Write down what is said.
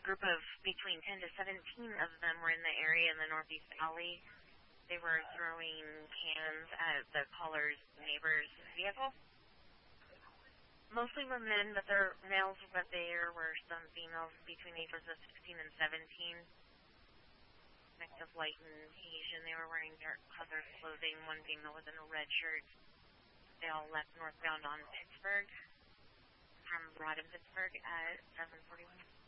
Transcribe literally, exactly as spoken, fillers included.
group of between ten to seventeen of them were in the area in the Northeast Alley. They were throwing cans at the caller's neighbor's vehicle. Mostly were men, but there were males, but there were some females between ages of sixteen and seventeen. Mix of white and Asian. They were wearing dark colored clothing. One female was in a red shirt. They all left northbound on Pittsburgh from Broad in Pittsburgh at seven forty-one.